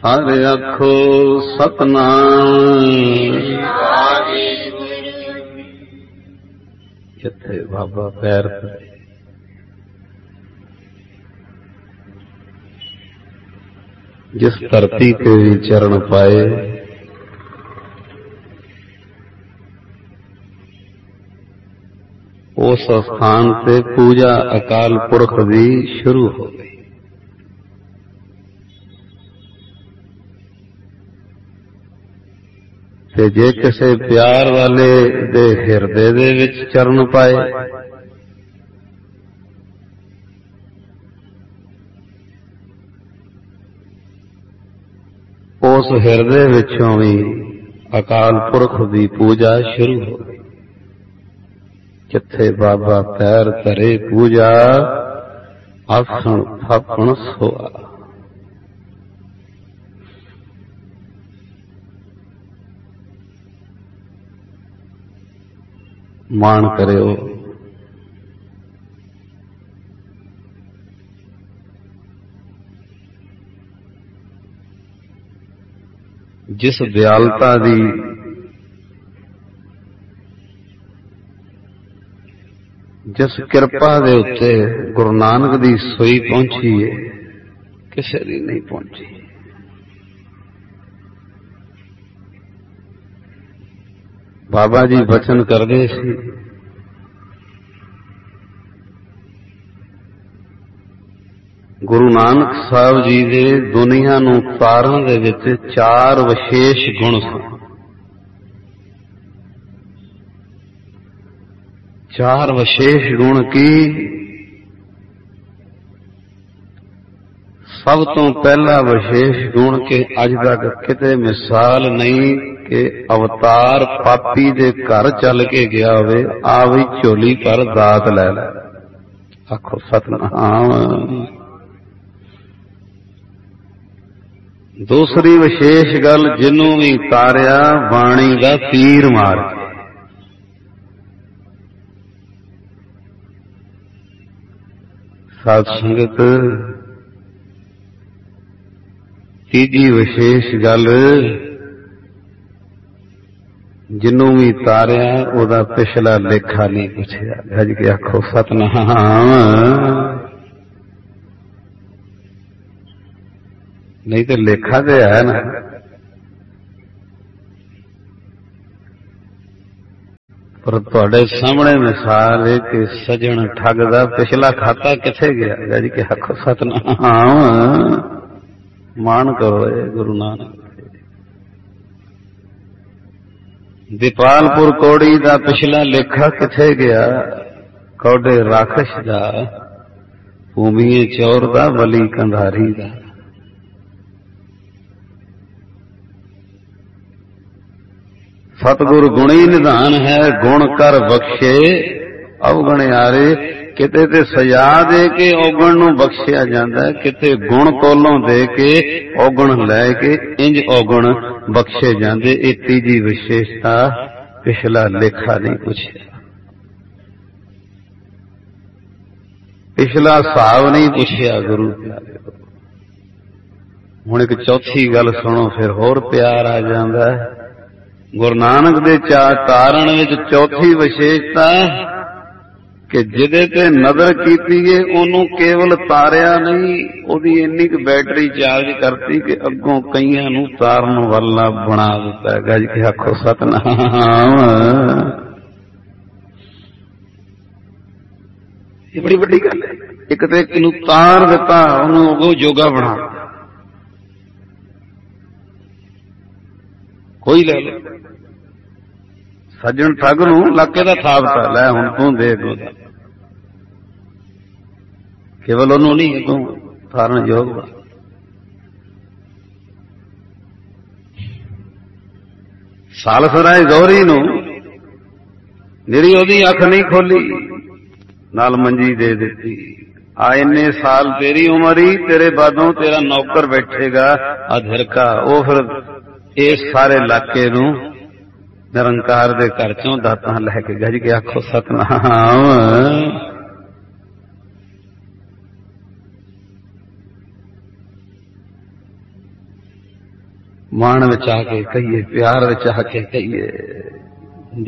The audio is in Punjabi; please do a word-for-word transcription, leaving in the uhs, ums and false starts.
ਸਾਰੇ ਆਖੋ ਸਤਨਾਮ। ਜਿੱਥੇ ਬਾਬਾ ਪੈਰ ਧਰੇ, ਜਿਸ ਧਰਤੀ ਤੇ ਵੀ ਚਰਨ ਪਾਏ, ਉਸ ਸਥਾਨ ਤੇ ਪੂਜਾ ਅਕਾਲ ਪੁਰਖ ਦੀ ਸ਼ੁਰੂ ਹੋ ਗਈ। ਤੇ ਜੇ ਕਿਸੇ ਪਿਆਰ ਵਾਲੇ ਦੇ ਹਿਰਦੇ ਦੇ ਵਿੱਚ ਚਰਨ ਪਾਏ, ਉਸ ਹਿਰਦੇ ਵਿੱਚੋਂ ਵੀ ਅਕਾਲ ਪੁਰਖ ਦੀ ਪੂਜਾ ਸ਼ੁਰੂ ਹੋ ਗਈ। ਜਿੱਥੇ ਬਾਬਾ ਪੈਰ ਧਰੇ ਪੂਜਾ, ਆਸਣ ਥਾਪਣ ਸੋਆ। ਮਾਣ ਕਰਿਓ ਜਿਸ ਦਿਆਲਤਾ ਦੀ ਜਿਸ ਕਿਰਪਾ ਦੇ ਉੱਤੇ ਗੁਰੂ ਨਾਨਕ ਦੀ ਸੋਈ ਪਹੁੰਚੀ ਹੈ, ਕਿਸੇ ਦੀ ਨਹੀਂ ਪਹੁੰਚੀ। ਬਾਬਾ ਜੀ ਬਚਨ ਕਰਦੇ ਸੀ, ਗੁਰੂ ਨਾਨਕ ਸਾਹਿਬ ਜੀ ਦੇ ਦੁਨੀਆ ਨੂੰ ਤਾਰਨ ਦੇ ਵਿੱਚ ਚਾਰ ਵਿਸ਼ੇਸ਼ ਗੁਣ ਸਨ। ਚਾਰ ਵਿਸ਼ੇਸ਼ ਗੁਣ ਕੀ? ਸਭ ਤੋਂ ਪਹਿਲਾ ਵਿਸ਼ੇਸ਼ ਗੁਣ ਕਿ ਅੱਜ ਤੱਕ ਕਿਤੇ ਮਿਸਾਲ ਨਹੀਂ ਕਿ ਅਵਤਾਰ ਪਾਪੀ ਦੇ ਘਰ ਚੱਲ ਕੇ ਗਿਆ ਹੋਵੇ, ਆ ਵੀ ਝੋਲੀ ਪਰ ਦਾਤ ਲੈ ਲੈ। ਆਖੋ ਸਤਨਾਮ। ਦੂਸਰੀ ਵਿਸ਼ੇਸ਼ ਗੱਲ, ਜਿਹਨੂੰ ਵੀ ਤਾਰਿਆ ਬਾਣੀ ਦਾ ਤੀਰ ਮਾਰ ਕੇ। ਸਾਧ ਸੰਗਤ, ਤੀਜੀ ਵਿਸ਼ੇਸ਼ ਗੱਲ, ਜਿਹਨੂੰ ਵੀ ਤਾਰਿਆ ਉਹਦਾ ਪਿਛਲਾ ਲੇਖਾ ਨਹੀਂ ਪੁੱਛਿਆ। ਗੱਜ ਕੇ ਆਖੋ ਸਤਨਾਮ। ਨਹੀਂ ਤੇ ਲੇਖਾ ਤੇ ਹੈ ਨਾ। ਪਰ ਤੁਹਾਡੇ ਸਾਹਮਣੇ ਮਿਸਾਲ ਹੈ ਕਿ ਸੱਜਣ ਠੱਗ ਦਾ ਪਿਛਲਾ ਖਾਤਾ ਕਿੱਥੇ ਗਿਆ। ਗੱਜ ਕੇ ਆਖੋ ਸਤਨਾਮ। ਮਾਣ ਕਰੋ ਇਹ ਗੁਰੂ ਨਾਨਕ। ਦੀਪਾਲਪੁਰ ਕੌੜੀ ਦਾ ਪਿਛਲਾ ਲੇਖਾ ਕਿੱਥੇ ਗਿਆ। ਕੌਡੇ ਰਾਖਸ਼ ਦਾ, ਭੂਮੀਏ ਚੌਰ ਦਾ, ਬਲੀ ਕੰਧਾਰੀ ਦਾ। ਸਤਿਗੁਰ ਗੁਣੀ ਨਿਧਾਨ ਹੈ, ਗੁਣ ਕਰ ਬਖਸ਼ੇ ਅਵਗਣਿਆਰੇ। ਕਿਤੇ ਤੇ ਸਜ਼ਾ ਦੇ ਕੇ ਔਗਣ ਨੂੰ ਬਖਸ਼ਿਆ ਜਾਂਦਾ, ਕਿਤੇ ਗੁਣ ਕੋਲੋਂ ਦੇ ਕੇ ਔਗਣ ਲੈ ਕੇ ਇੰਜ ਔਗਣ ਬਖਸ਼ੇ ਜਾਂਦੇ। ਇਹ ਤੀਜੀ ਵਿਸ਼ੇਸ਼ਤਾ, ਪਿਛਲਾ ਲੇਖਾ ਨਹੀਂ ਪੁੱਛਿਆ, ਪਿਛਲਾ ਹਿਸਾਬ ਨਹੀਂ ਪੁੱਛਿਆ ਗੁਰੂ ਪਿਆਰੇ। ਹੁਣ ਇੱਕ ਚੌਥੀ ਗੱਲ ਸੁਣੋ, ਫਿਰ ਹੋਰ ਪਿਆਰ ਆ ਜਾਂਦਾ ਹੈ। ਗੁਰੂ ਨਾਨਕ ਦੇ ਚਾਰ ਤਾਰਨ ਵਿੱਚ ਚੌਥੀ ਵਿਸ਼ੇਸ਼ਤਾ ਕਿ ਜਿਹਦੇ ਤੇ ਨਜ਼ਰ ਕੀਤੀ ਏ ਉਹਨੂੰ ਕੇਵਲ ਤਾਰਿਆ ਨਹੀਂ, ਉਹਦੀ ਇੰਨੀ ਕੁ ਬੈਟਰੀ ਚਾਰਜ ਕਰਤੀ ਕਿ ਅੱਗੋਂ ਕਈਆਂ ਨੂੰ ਤਾਰਨ ਵਾਲਾ ਬਣਾ ਦਿੱਤਾ। ਗੱਜ ਕੇ ਆਖੋ ਸਤਨਾਮ। ਇਹ ਬੜੀ ਵੱਡੀ ਗੱਲ ਹੈ। ਇੱਕ ਤੇ ਇੱਕ ਨੂੰ ਤਾਰ ਦਿੱਤਾ, ਉਹਨੂੰ ਅੱਗੋਂ ਜੋਗਾ ਬਣਾ ਦਿੱਤਾ। ਕੋਈ ਲੈ ਲੋ, ਸੱਜਣ ਠੱਗ ਨੂੰ ਇਲਾਕੇ ਦਾ ਥਾਪਤਾ, ਲੈ ਹੁਣ ਤੂੰ ਦੇ ਅੱਗੋਂ ਦਾ। ਕੇਵਲ ਉਹਨੂੰ ਨਹੀਂ, ਅੱਗੋਂ ਤਾਰਨ ਯੋਗ ਬਣਾ। ਸਾਲਸਰਾਏ ਗੌਰੀ ਨੂੰ ਜਿਹੜੀ ਉਹਦੀ ਅੱਖ ਨਹੀਂ ਖੋਲੀ, ਨਾਲ ਮੰਜੀ ਦੇ ਦਿੱਤੀ। ਆ ਇੰਨੇ ਸਾਲ ਤੇਰੀ ਉਮਰ ਹੀ, ਤੇਰੇ ਬਾਦੋਂ ਤੇਰਾ ਨੌਕਰ ਬੈਠੇਗਾ ਅਧਿਰਕਾ। ਉਹ ਫਿਰ ਇਸ ਸਾਰੇ ਇਲਾਕੇ ਨੂੰ ਨਿਰੰਕਾਰ ਦੇ ਘਰ ਚੋਂ ਦਾਤਾਂ ਲੈ ਕੇ। ਗੱਜ ਕੇ ਆਖੋ ਸਤਨਾਮ। ਮਾਣ ਵਿੱਚ ਆ ਕੇ ਕਹੀਏ, ਪਿਆਰ ਵਿੱਚ ਆ ਕੇ ਕਹੀਏ।